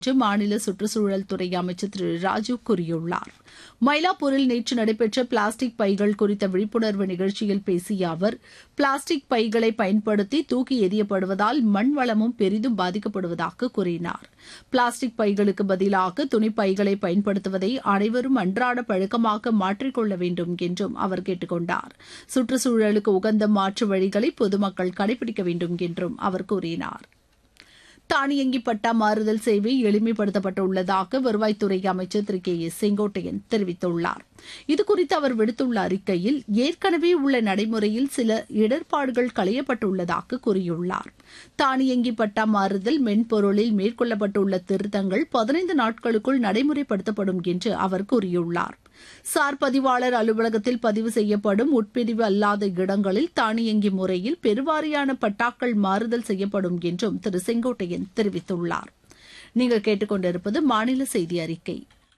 என்று மாநில சுற்றுச்சூழல் துறை அமைச்சர் திரு ராஜு கூறியுள்ளார். மயிலாப்பூரில் நேற்று நடைபெற்ற பிளாஸ்டிக் பைகள் குறித்த விழிப்புணர்வு நிகழ்ச்சியில் பேசிய அவர், பிளாஸ்டிக் பைகளை பயன்படுத்தி தூக்கி எறியப்படுவதால் மண் வளமும் பெரிதும் பாதிக்கப்படுவதாக கூறினார். பிளாஸ்டிக் பைகளுக்கு பதிலாக துணிப்பைகளை பயன்படுத்துவதை அனைவரும் அன்றாட பழக்கமாக மாற்றிக்கொள்ள வேண்டும் என்றும் அவர் கேட்டுக் கொண்டார். சுற்றுச்சூழலுக்கு உகந்த மாற்று வழிகளை பொதுமக்கள் கடைபிடிக்க வேண்டும் என்றும் அவர் கூறினார். தானியங்கி பட்டா மாறுதல் சேவை எளிமைப்படுத்தப்பட்டுள்ளதாக வருவாய்த்துறை அமைச்சர் திரு கே எஸ் செங்கோட்டையன் தெரிவித்துள்ளார். இதுகுறித்து அவர் விடுத்துள்ள அறிக்கையில், ஏற்கனவே உள்ள நடைமுறையில் சில இடர்பாடுகள் களையப்பட்டுள்ளதாக கூறியுள்ளார். தானியங்கி பட்டா மாறுதல் மென்பொருளில் மேற்கொள்ளப்பட்டுள்ள திருத்தங்கள் 15 நாட்களுக்குள் நடைமுறைப்படுத்தப்படும் என்று அவர் கூறியுள்ளார். சார் பதிவாளர் அலுவலகத்தில் பதிவு செய்யப்படும் உட்பிரிவு அல்லாத இடங்களில் தானியங்கி முறையில் பெருவாரியான பட்டாக்கள் மாறுதல் செய்யப்படும் என்றும் திரு செங்கோட்டையன் தெரிவித்துள்ளார். நீங்கள் கேட்டுக்கொண்டிருப்பது மாநில செய்தி அறிக்கை.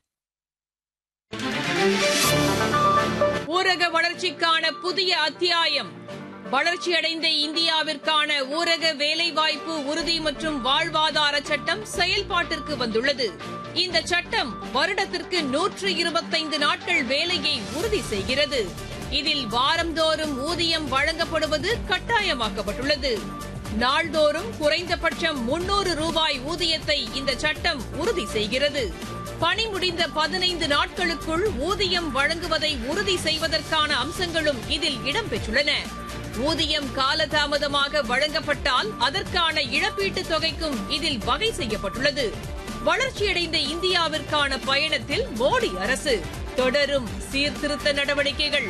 ஊரக வளர்ச்சிக்கான புதிய அத்தியாயம். வளர்ச்சியடைந்த இந்தியாவிற்கான ஊரக வேலைவாய்ப்பு உறுதி மற்றும் வாழ்வாதார சட்டம் செயல்பாட்டிற்கு வந்துள்ளது. இந்த சட்டம் வருடத்திற்கு 125 நாட்கள் வேலையை உறுதி செய்கிறது. இதில் வாரந்தோறும் ஊதியம் வழங்கப்படுவது கட்டாயமாக்கப்பட்டுள்ளது. நாள்தோறும் குறைந்தபட்சம் 300 ரூபாய் ஊதியத்தை இந்த சட்டம் உறுதி செய்கிறது. பணி முடிந்த 15 நாட்களுக்குள் ஊதியம் வழங்குவதை உறுதி செய்வதற்கான அம்சங்களும் இதில் இடம்பெற்றுள்ளன. ஊதியம் காலதாமதமாக வழங்கப்பட்டால் அதற்கான இழப்பீட்டுத் தொகைக்கும் இதில் வகை செய்யப்பட்டுள்ளது. வளர்ச்சியடைந்த இந்தியாவிற்கான பயணத்தில் மோடி அரசு தொடரும் சீர்திருத்த நடவடிக்கைகள்.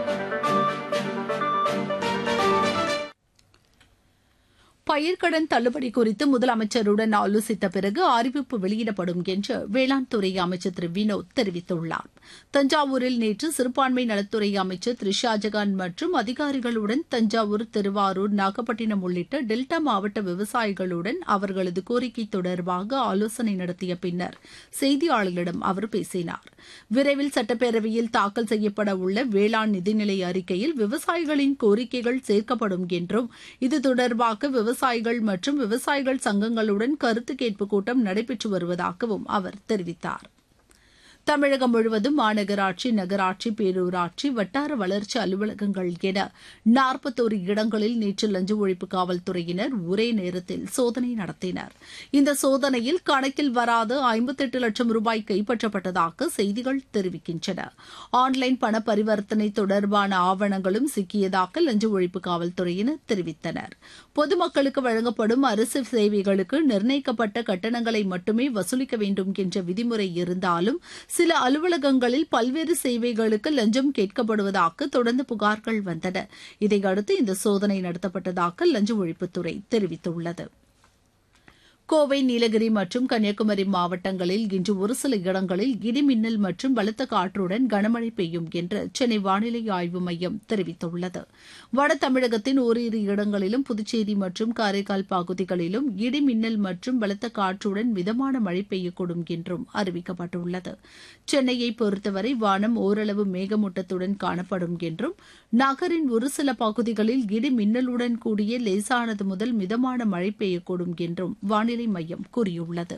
பயிர்க்கடன் தள்ளுபடி குறித்து முதலமைச்சருடன் ஆலோசித்த பிறகு அறிவிப்பு வெளியிடப்படும் என்று வேளாண் துறை அமைச்சர் திரு வினோத் தெரிவித்துள்ளார். தஞ்சாவூரில் நேற்று சிறுபான்மை நலத்துறை அமைச்சர் திரு ஷாஜகான் மற்றும் அதிகாரிகளுடன் தஞ்சாவூர், திருவாரூர், நாகப்பட்டினம் உள்ளிட்ட டெல்டா மாவட்ட விவசாயிகளுடன் அவர்களது கோரிக்கை தொடர்பாக ஆலோசனை நடத்திய பின்னர் செய்தியாளர்களிடம் அவர் பேசினார். விரைவில் சட்டப்பேரவையில் தாக்கல் செய்யப்பட உள்ள வேளாண் நிதிநிலை அறிக்கையில் விவசாயிகளின் கோரிக்கைகள் சேர்க்கப்படும் என்றும் இது தொடர்பாக விவசாயிகள் மற்றும் விவசாயிகள் சங்கங்களுடன் கருத்து கேட்பு கூட்டம் நடைபெற்று வருவதாகவும் அவர் தெரிவித்தார். தமிழகம் முழுவதும் மாநகராட்சி, நகராட்சி, பேரூராட்சி, வட்டார வளர்ச்சி அலுவலகங்கள் என 41 இடங்களில் நேற்று லஞ்ச ஒழிப்பு காவல்துறையினர் ஒரே நேரத்தில் சோதனை நடத்தினர். இந்த சோதனையில் கணக்கில் வராத 58 லட்சம் ரூபாய் கைப்பற்றப்பட்டதாக செய்திகள் தெரிவிக்கின்றன. ஆன்லைன் பண பரிவர்த்தனை தொடர்பான ஆவணங்களும் சிக்கியதாக லஞ்ச ஒழிப்பு காவல்துறையினர் தெரிவித்தனர். பொதுமக்களுக்கு வழங்கப்படும் அரசு சேவைகளுக்கு நிர்ணயிக்கப்பட்ட கட்டணங்களை மட்டுமே வசூலிக்க வேண்டும் என்ற விதிமுறை இருந்தாலும் சில அலுவலகங்களில் பல்வேறு சேவைகளுக்கு லஞ்சம் கேட்கப்படுவதாக தொடர்ந்து புகார்கள் வந்தன. இதையடுத்து இந்த சோதனை நடத்தப்பட்டதாக லஞ்ச ஒழிப்புத்துறை தெரிவித்துள்ளது. கோவை, நீலகிரி மற்றும் கன்னியாகுமரி மாவட்டங்களில் இன்று ஒரு சில இடங்களில் இடிமின்னல் மற்றும் பலத்த காற்றுடன் கனமழை பெய்யும் என்று சென்னை வானிலை ஆய்வு மையம் தெரிவித்துள்ளது. வட தமிழகத்தின் ஓரிரு இடங்களிலும் புதுச்சேரி மற்றும் காரைக்கால் பகுதிகளிலும் இடிமின்னல் மற்றும் பலத்த காற்றுடன் மிதமான மழை பெய்யக்கூடும் என்றும் அறிவிக்கப்பட்டுள்ளது. சென்னையை பொறுத்தவரை வானம் ஓரளவு மேகமூட்டத்துடன் காணப்படும் என்றும் நகரின் ஒரு சில பகுதிகளில் இடிமின்னலுடன் கூடிய லேசானது முதல் மிதமான மழை பெய்யக்கூடும் என்றும் வானிலை மையம் கூறியுள்ளது.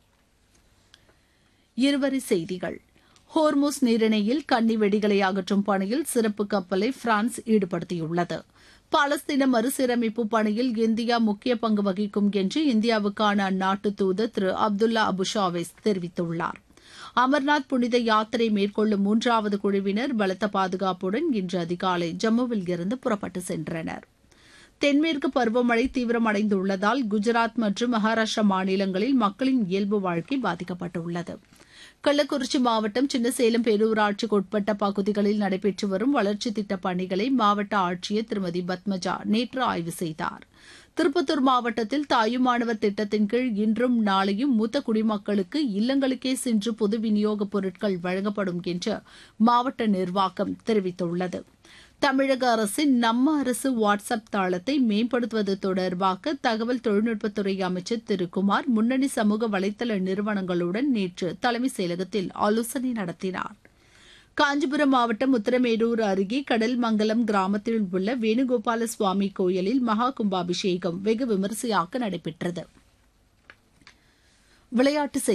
இருவரி செய்திகள். ஹோர்முஸ் நீரிணையில் கன்னி வெடிகளை அகற்றும் பணியில் சிறப்பு கப்பலை பிரான்ஸ் ஈடுபடுத்தியுள்ளது. பாலஸ்தீன மறுசீரமைப்பு பணியில் இந்தியா முக்கிய பங்கு வகிக்கும் என்று இந்தியாவுக்கான அந்நாட்டு தூதர் திரு அப்துல்லா அபுஷாவேஸ் தெரிவித்துள்ளார். அமர்நாத் புனித யாத்திரை மேற்கொள்ளும் 3வது குழுவினர் பலத்த பாதுகாப்புடன் இன்று அதிகாலை ஜம்முவில் இருந்து புறப்பட்டு சென்றனர். தென்மேற்கு பருவமழை தீவிரமடைந்துள்ளதால் குஜராத் மற்றும் மகாராஷ்டிரா மாநிலங்களில் மக்களின் இயல்பு வாழ்க்கை பாதிக்கப்பட்டுள்ளது. கள்ளக்குறிச்சி மாவட்டம் சின்னசேலம் பேரூராட்சிக்கு உட்பட்ட பகுதிகளில் நடைபெற்று வரும் வளர்ச்சித் திட்டப் பணிகளை மாவட்ட ஆட்சியர் திருமதி பத்மஜா நேற்று ஆய்வு செய்தார். திருப்பத்தூர் மாவட்டத்தில் தாயுமானவர் திட்டத்தின் கீழ் இன்றும் நாளையும் மூத்த குடிமக்களுக்கு இல்லங்களுக்கே சென்று பொது விநியோகப் பொருட்கள் வழங்கப்படும் என்று மாவட்ட நிர்வாகம் தெரிவித்துள்ளது. தமிழக அரசின் நம்ம அரசு வாட்ஸ்அப் தளத்தை மேம்படுத்துவது தொடர்பாக தகவல் தொழில்நுட்பத்துறை அமைச்சர் திரு குமார் முன்னணி சமூக வலைதள நிறுவனங்களுடன் நேற்று தலைமைச் செயலகத்தில் ஆலோசனை நடத்தினார். காஞ்சிபுரம் மாவட்டம் உத்தரமேரூர் அருகே கடல்மங்கலம் கிராமத்தில் உள்ள வேணுகோபால சுவாமி கோயிலில் மகா கும்பாபிஷேகம் வெகு விமரிசையாக நடைபெற்றது. விளையாட்டுச்